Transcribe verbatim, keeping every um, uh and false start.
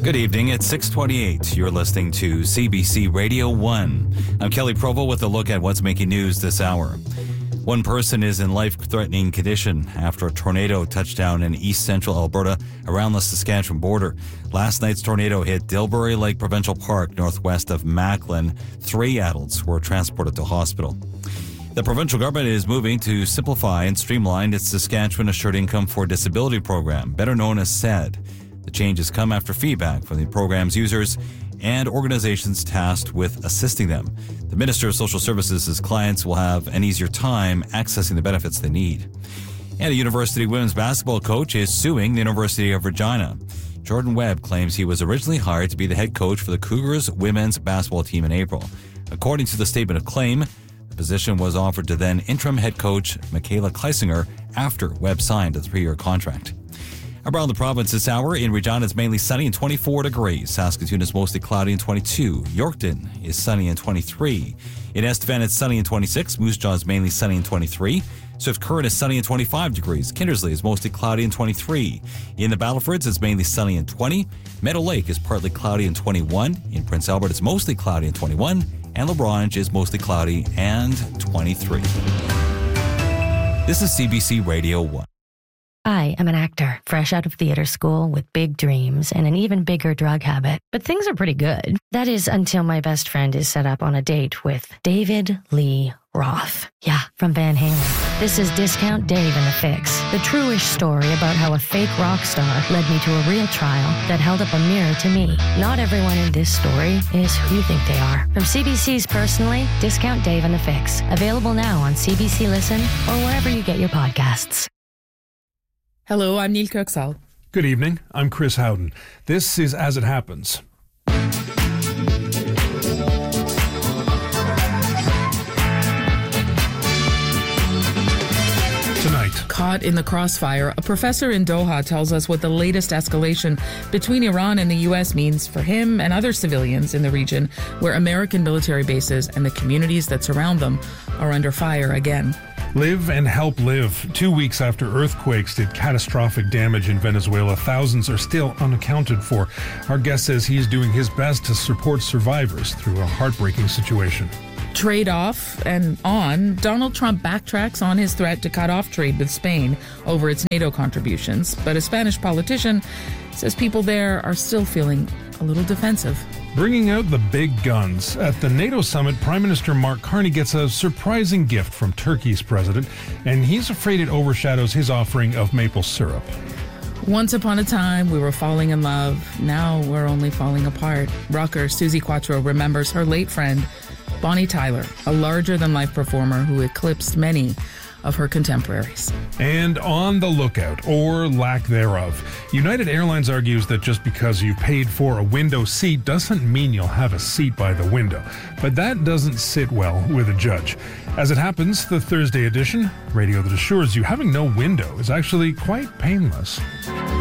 Good evening. It's six twenty-eight. You're listening to C B C Radio one. I'm Kelly Provo with a look at what's making news this hour. One person is in life-threatening condition after a tornado touched down in east-central Alberta around the Saskatchewan border. Last night's tornado hit Dilbury Lake Provincial Park northwest of Macklin. Three adults were transported to hospital. The provincial government is moving to simplify and streamline its Saskatchewan Assured Income for Disability program, better known as S A D. The changes come after feedback from the program's users and organizations tasked with assisting them. The Minister of Social Services says clients will have an easier time accessing the benefits they need. And a university women's basketball coach is suing the University of Regina. Jordan Webb claims he was originally hired to be the head coach for the Cougars women's basketball team in April. According to the statement of claim, the position was offered to then interim head coach Michaela Kleisinger after Webb signed a three-year contract. Around the province this hour, in Regina it's mainly sunny and twenty-four degrees. Saskatoon is mostly cloudy and twenty-two. Yorkton is sunny and twenty-three. In Estevan it's sunny and twenty-six. Moose Jaw is mainly sunny and twenty-three. Swift Current is sunny and twenty-five degrees. Kindersley is mostly cloudy and twenty-three. In the Battlefords it's mainly sunny and twenty. Meadow Lake is partly cloudy and twenty-one. In Prince Albert it's mostly cloudy and twenty-one. And La Ronge is mostly cloudy and twenty-three. This is C B C Radio one. I am an actor, fresh out of theater school with big dreams and an even bigger drug habit. But things are pretty good. That is until my best friend is set up on a date with David Lee Roth. Yeah, from Van Halen. This is Discount Dave and the Fix, the true-ish story about how a fake rock star led me to a real trial that held up a mirror to me. Not everyone in this story is who you think they are. From C B C's Personally, Discount Dave and the Fix. Available now on C B C Listen or wherever you get your podcasts. Hello, I'm Neil Kirksall. Good evening, I'm Chris Howden. This is As It Happens. Tonight. Caught in the crossfire, a professor in Doha tells us what the latest escalation between Iran and the U S means for him and other civilians in the region where American military bases and the communities that surround them are under fire again. Live and help live. Two weeks after earthquakes did catastrophic damage in Venezuela, thousands are still unaccounted for. Our guest says he is doing his best to support survivors through a heartbreaking situation. Trade off and on, Donald Trump backtracks on his threat to cut off trade with Spain over its NATO contributions, but a Spanish politician says people there are still feeling a little defensive. Bringing out the big guns. At the NATO summit, Prime Minister Mark Carney gets a surprising gift from Turkey's president, and he's afraid it overshadows his offering of maple syrup. Once upon a time, we were falling in love. Now we're only falling apart. Rocker Suzi Quatro remembers her late friend, Bonnie Tyler, a larger-than-life performer who eclipsed many of her contemporaries. And on the lookout, or lack thereof. United Airlines argues that just because you paid for a window seat doesn't mean you'll have a seat by the window. But that doesn't sit well with a judge. As it happens, the Thursday edition, radio that assures you having no window is actually quite painless.